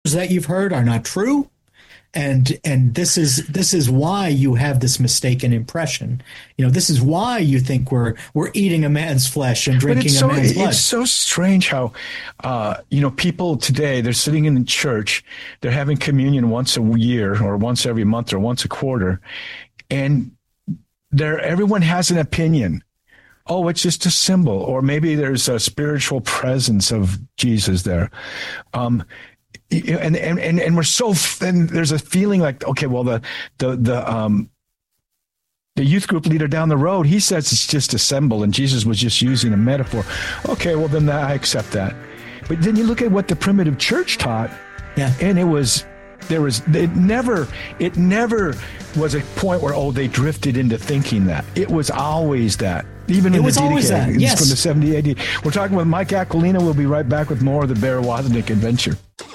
that you've heard are not true. And this is why you have this mistaken impression. This is why you think we're eating a man's flesh and drinking a man's blood. It's so strange how, people today, they're sitting in the church, they're having communion once a year or once every month or once a quarter, and everyone has an opinion. Oh, it's just a symbol, or maybe there's a spiritual presence of Jesus there. And we're and there's a feeling like, okay, well, the youth group leader down the road, he says it's just a symbol and Jesus was just using a metaphor. Okay, well, then I accept that. But then you look at what the primitive church taught, and it never was a point where, they drifted into thinking that. It was always that. Even in the DDK, yes. From the 70 AD. We're talking with Mike Aquilina. We'll be right back with more of the Bear Wozniak Adventure.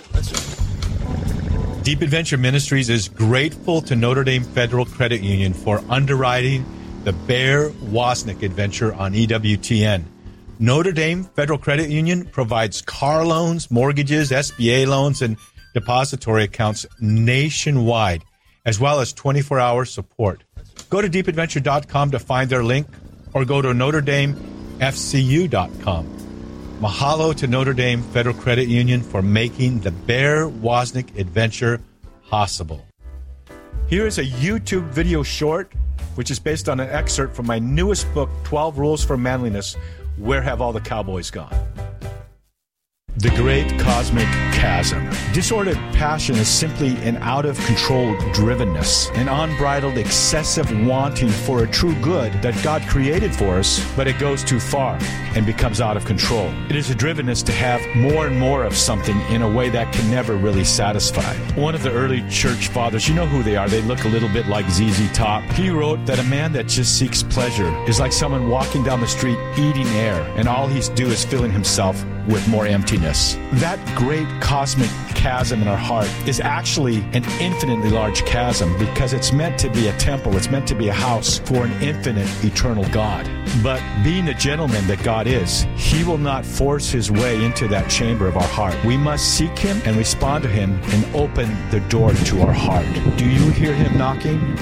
Deep Adventure Ministries is grateful to Notre Dame Federal Credit Union for underwriting the Bear Wozniak Adventure on EWTN. Notre Dame Federal Credit Union provides car loans, mortgages, SBA loans, and depository accounts nationwide, as well as 24-hour support. Go to deepadventure.com to find their link, or go to NotreDameFCU.com. Mahalo to Notre Dame Federal Credit Union for making the Bear Wozniak Adventure possible. Here is a YouTube video short, which is based on an excerpt from my newest book, 12 Rules for Manliness, Where Have All the Cowboys Gone? The Great Cosmic Chasm. Disordered passion is simply an out-of-control drivenness, an unbridled, excessive wanting for a true good that God created for us, but it goes too far and becomes out of control. It is a drivenness to have more and more of something in a way that can never really satisfy. One of the early church fathers, you know who they are, they look a little bit like ZZ Top. He wrote that a man that just seeks pleasure is like someone walking down the street eating air, and all he's do is filling himself with more emptiness. That great cosmic chasm in our heart is actually an infinitely large chasm because it's meant to be a temple. It's meant to be a house for an infinite, eternal God. But being the gentleman that God is, He will not force His way into that chamber of our heart. We must seek Him and respond to Him and open the door to our heart. Do you hear Him knocking?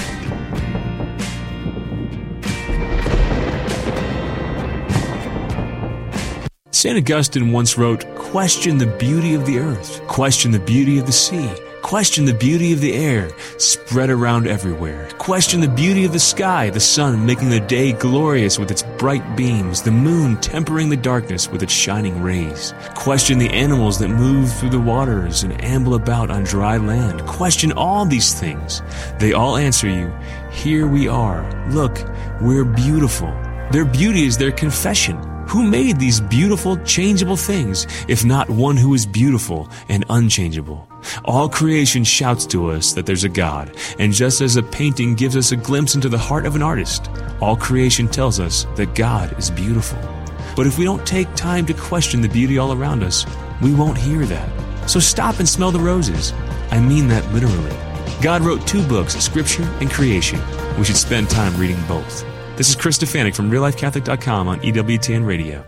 St. Augustine once wrote, "Question the beauty of the earth, question the beauty of the sea, question the beauty of the air, spread around everywhere. Question the beauty of the sky, the sun making the day glorious with its bright beams, the moon tempering the darkness with its shining rays. Question the animals that move through the waters and amble about on dry land. Question all these things. They all answer you, here we are. Look, we're beautiful." Their beauty is their confession. Who made these beautiful, changeable things, if not one who is beautiful and unchangeable? All creation shouts to us that there's a God, and just as a painting gives us a glimpse into the heart of an artist, all creation tells us that God is beautiful. But if we don't take time to question the beauty all around us, we won't hear that. So stop and smell the roses. I mean that literally. God wrote 2 books, Scripture and Creation. We should spend time reading both. This is Chris Stefanik from RealLifeCatholic.com on EWTN Radio.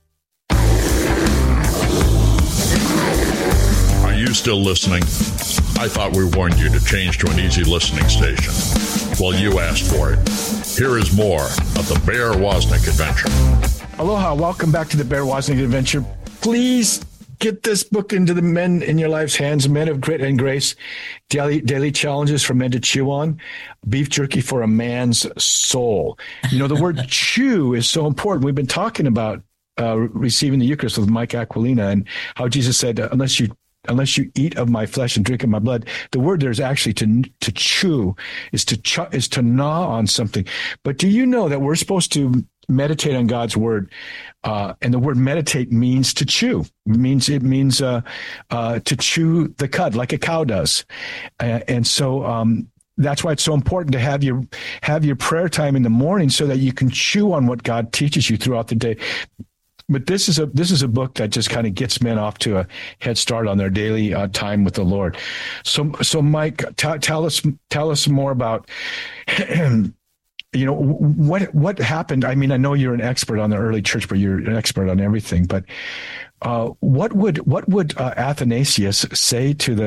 Are you still listening? I thought we warned you to change to an easy listening station. Well, you asked for it. Here is more of the Bear Wozniak Adventure. Aloha, welcome back to the Bear Wozniak Adventure. Please get this book into the men in your life's hands, Men of Grit and Grace, daily challenges for men to chew on, beef jerky for a man's soul. You know, the word chew is so important. We've been talking about receiving the Eucharist with Mike Aquilina and how Jesus said, unless you eat of my flesh and drink of my blood. The word there is actually to chew, is to gnaw on something. But do you know that we're supposed to meditate on God's word? And the word meditate means to chew. It means to chew the cud like a cow does. And so that's why it's so important to have your prayer time in the morning so that you can chew on what God teaches you throughout the day. But this is a book that just kind of gets men off to a head start on their daily time with the Lord. So Mike, tell us more about you know, what happened. I mean, I know you're an expert on the early church, but you're an expert on everything. But what would Athanasius say to the